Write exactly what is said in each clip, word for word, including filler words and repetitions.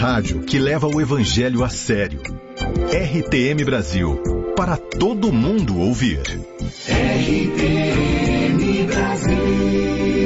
rádio que leva o evangelho a sério. R T M Brasil, para todo mundo ouvir. R T M Brasil.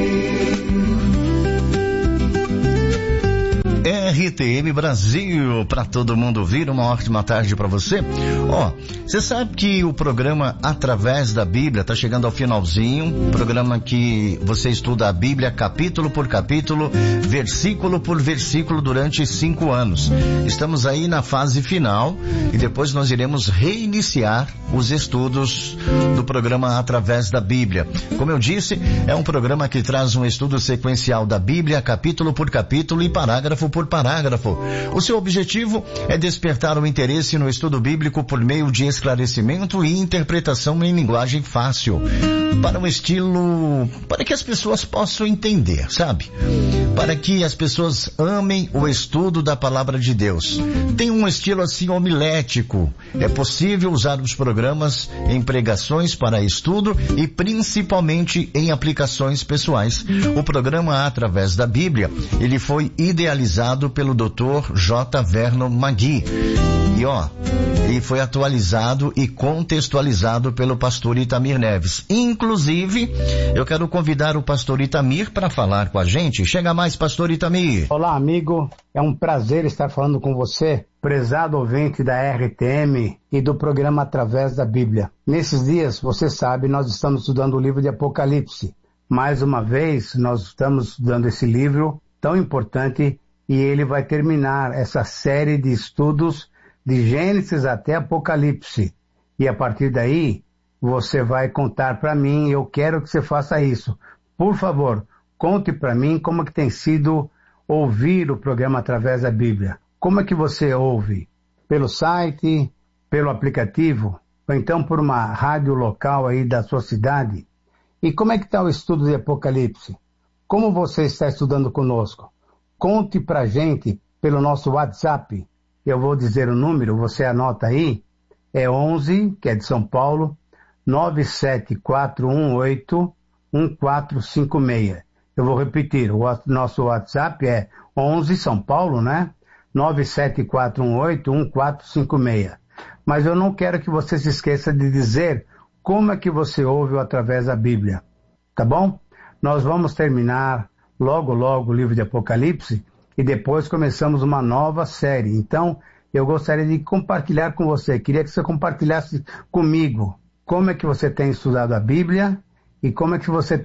R T M Brasil, para todo mundo ouvir. Uma ótima tarde para você. Ó, você sabe que o programa Através da Bíblia tá chegando ao finalzinho. Programa que você estuda a Bíblia capítulo por capítulo, versículo por versículo durante cinco anos. Estamos aí na fase final e depois nós iremos reiniciar os estudos do programa Através da Bíblia. Como eu disse, é um programa que traz um estudo sequencial da Bíblia, capítulo por capítulo e parágrafo por parágrafo. O seu objetivo é despertar o interesse no estudo bíblico por meio de esclarecimento e interpretação em linguagem fácil, para um estilo, para que as pessoas possam entender, sabe? Para que as pessoas amem o estudo da palavra de Deus. Tem um estilo assim homilético. É possível usar os programas em pregações para estudo e principalmente em aplicações pessoais. O programa Através da Bíblia, ele foi idealizado pelo doutor J. Vernon McGee. E ó, ele foi atualizado e contextualizado pelo pastor Itamir Neves. Inclusive, eu quero convidar o pastor Itamir para falar com a gente. Chega mais, pastor Itamir. Olá, amigo. É um prazer estar falando com você, prezado ouvinte da R T M e do programa Através da Bíblia. Nesses dias, você sabe, nós estamos estudando o livro de Apocalipse. Mais uma vez, nós estamos estudando esse livro tão importante e ele vai terminar essa série de estudos de Gênesis até Apocalipse. E a partir daí, você vai contar para mim, eu quero que você faça isso. Por favor, conte para mim como que tem sido ouvir o programa Através da Bíblia. Como é que você ouve? Pelo site, pelo aplicativo, ou então por uma rádio local aí da sua cidade? E como é que está o estudo de Apocalipse? Como você está estudando conosco? Conte pra gente pelo nosso WhatsApp. Eu vou dizer o número, você anota aí. É onze, que é de São Paulo, nove sete quatro um oito um quatro cinco seis. Eu vou repetir, o nosso WhatsApp é onze, São Paulo, né? nove sete quatro um oito um quatro cinco seis. Mas eu não quero que você se esqueça de dizer como é que você ouve através da Bíblia. Tá bom? Nós vamos terminar logo, logo o livro de Apocalipse e depois começamos uma nova série. Então, eu gostaria de compartilhar com você. Queria que você compartilhasse comigo como é que você tem estudado a Bíblia e como é que você